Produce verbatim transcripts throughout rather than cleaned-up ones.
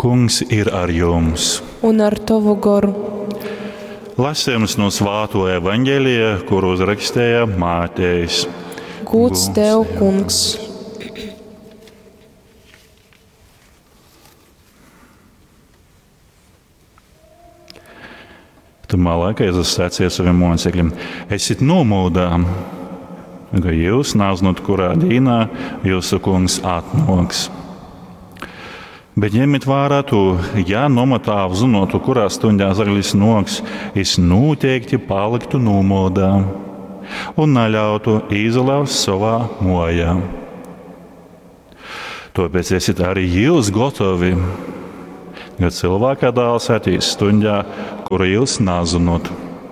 Kungs ir ar jums. Un ar tavu garu. Lasījums no Svētā evaņģēlija, kuru uzrakstīja Mātejs. Gods tev, Kungs. Tamā laikā Jēzus sacīja saviem mācekļiem: Esiet nomūdām, ka jūs nezināt, kurā dienā jūsu Kungs atnāks. Bet ņemiet vērā to, ja nomatā zinātu, kurā stundā zaglis nāks, es noteikti paliktu nomūdā un neļautu izlaust savā mājā. Tāpēc esiet arī jūs gatavi, kad cilvēka dēls atīs stundā, kuru jūs nezināt.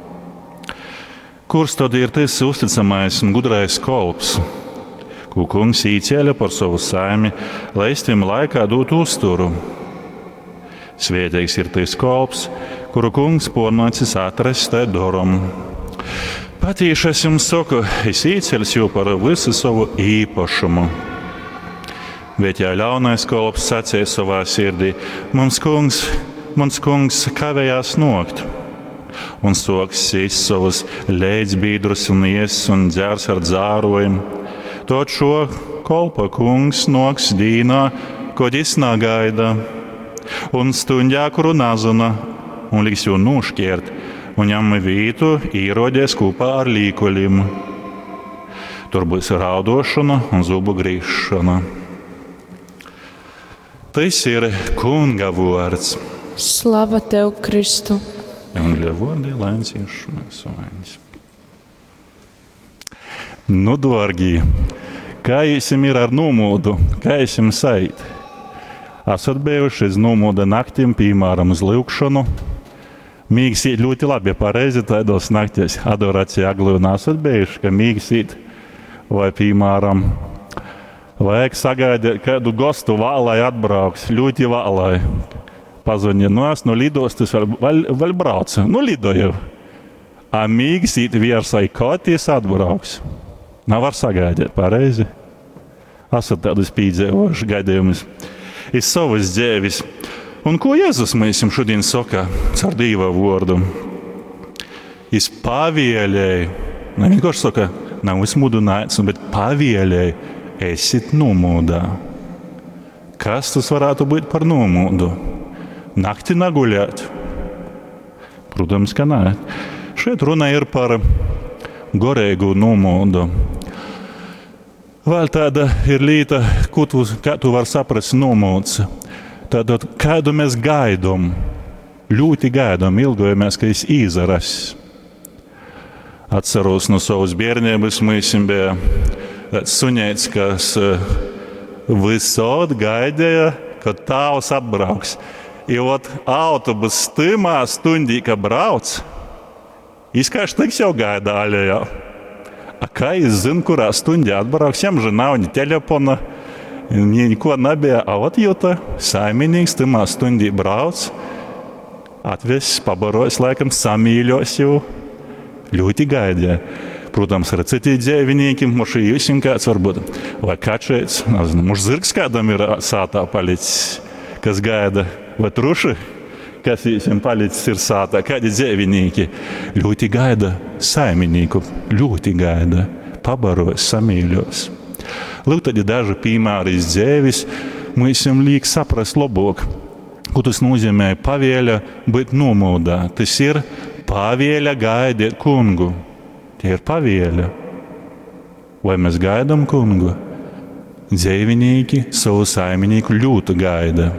Kurš tad ir tas uzticamais un gudrais kalps, ko Kungs īcēla par savu saimi, lai tiem laikā dotu uzturu? Svētīgs ir tas kalps, kuru Kungs pornācis atrast doram. Patīši es jums saku, es īceļos jau par visu savu īpašumu. Bet ja ļaunais kalps sacīja savā sirdī: Mums kungs, mums kungs kavējās nokt, un soks sīs savus leidzbiedrus un ies un dzers ar dzārojumu, tad šo kalpa kungs noks dīnā, kod jis nagaida, un stundā, kuru nazina, un liks jau nošķiert, un ņem vītu īrodies kopā ar līkulim. Tur būs raudošana un zubu grīšana. Tas ir Kunga vārds. Slava tev, Kristu. Angļu vārdi laiciešu mēs. Nu, dārgie, kā jums ir ar nomūdu? Kā jums ait? Esat bijuši uz nomūda naktīm, piemēram, uz lūkšanu. Mīgs iet ļoti labi, pareizi tādos naktīs. Adorācija agli un esat bijuši, ka mīgs iet. Vai, piemēram, vajag sagaidīt kādu gostu vēlai atbrauks, ļoti vēlai. Pazvanīja, nu es no lidostas vēl, vēl, vēl braucu. Nu lidoju. A mīgs iet virsai, kā ties atbrauks. Nav var sagaidīt, pareizi. Esat tādus piedzīvojuši gadījumus iz savas dzīves. Un ko Jēzus mēs jums šodien saka caur Dieva vārdu? Es pavēlēju, ne vienkārši saka, nav izmudināts, bet pavēlēju, esiet nomūdā. Kas tas varētu būt par nomūdu? Nakti neguļāt? Protams, ka nē. Šeit runa ir par gorēgu nomūdu. Vēl tāda ir lieta, ko tu, kā tu var saprast nomūds. Tātad, kādu mēs gaidām, ļoti gaidām, ilgojamies, ka es izaras. Atceros no savas bērnības, mums bija tāds suņēts, kas visod gaidīja, kad tāvs atbrauks. Jo autobus stimā stundī, ka brauc, izkāš tiks jau gaida aļajā. A kā es zinu, kurā stundī atbrauks, jām že nav ni telefona, ni neko nebija. A ot jūta, saimnieks timā stundī brauc, atves, pabarojas, laikam samīļos jau, ļoti gaidīja. Protams, ar citi dzīvinieki, muši jūsim kāds varbūt, vai kačēts, nezinu, muš zirgs kādam ir sātā palicis, kas gaida, vai truši, kas viņam palicis ir sātā, kādi dzīvinieki. Ļoti gaida saimnieku, ļoti gaida, pabarojas, samīļos. Lūk, tad ir daži piemēri iz dzīves, mums jums liek saprast labāk, ko tas nozīmē pavēļa būt nomūdā. Tas ir pavēļa gaidīt kungu. Tie ir pavēļa. Vai mēs gaidām kungu? Dzīvinieki savu saimnieku ļoti gaida.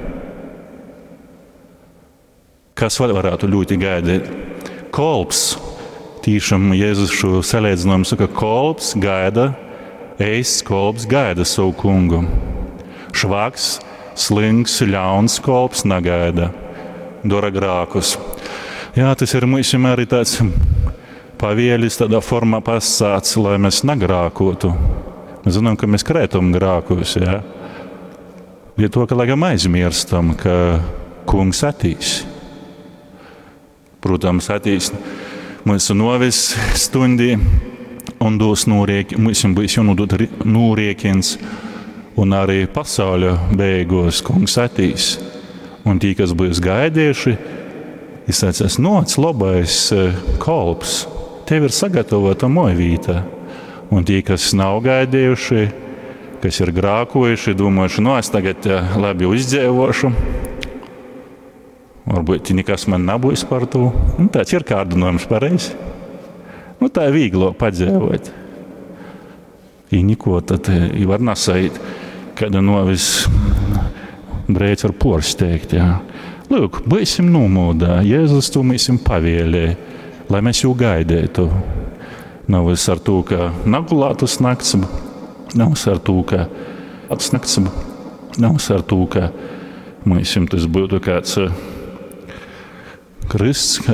Kas vēl varētu ļoti gaidīt? Kolps. Tīšām Jēzus šo salīdzinājumu saka, kolps gaida, es kolps gaida savu kungu. Švaks, slings, ļauns kolps negaida. Dara grākus. Jā, tas ir mums arī tāds pavēļis, tādā formā pasāts, lai mēs negrākotu. Mēs zinām, ka mēs krētam grākus, jā. Ja to, ka laikam aizmirstam, ka kungs atīs. Protams, atīs mūsu novis stundī un dos nūrieki, mums būs jānodot nūriekins un arī pasauļa beigos kungs atīs. Un tie, kas būs gaidījuši, izsācās nots labais kolps. Tev ir sagatavota mojvīta. Un tie, kas nav gaidījuši, kas ir grākojuši, domājuši, no es tagad labi uzdzīvošu. Varbūt nekas man nebūs par to. Un tāds ir kārdinājums pareizi. Nu, tā ir viegli padzīvot. Ja neko, tad var nesait, kad novis drēts var porsteigt. Jā. Lūk, būsim nomodā. Jēzus to mēs jums pavēlēja, lai mēs jau gaidētu. Nav es ar to, ka nagulātas nakts, nav es ar to, ka atas nakts, nav es ar to, ka mēs jums tas būtu kāds krists,